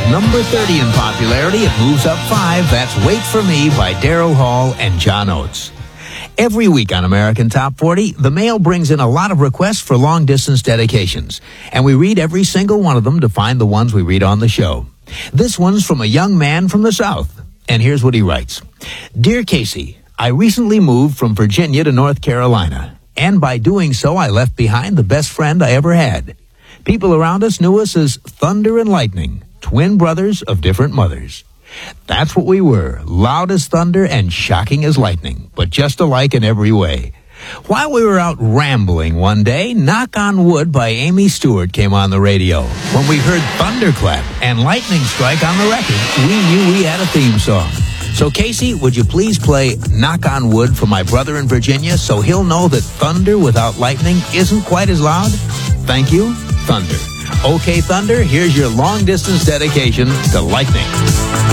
number 30 in popularity. It moves up 5. That's Wait For Me by Daryl Hall and John Oates. Every week on American Top 40, the mail brings in a lot of requests for long-distance dedications, and we read every single one of them to find the ones we read on the show. This one's from a young man from the South, and here's what he writes. Dear Casey, I recently moved from Virginia to North Carolina, and by doing so, I left behind the best friend I ever had. People around us knew us as Thunder and Lightning, twin brothers of different mothers. That's what we were, loud as thunder and shocking as lightning, but just alike in every way. While we were out rambling one day, Knock on Wood by Amy Stewart came on the radio. When we heard Thunderclap and Lightning Strike on the record, we knew we had a theme song. So Casey, would you please play Knock on Wood for my brother in Virginia so he'll know that thunder without lightning isn't quite as loud? Thank you, Thunder. Okay, Thunder, here's your long-distance dedication to Lightning.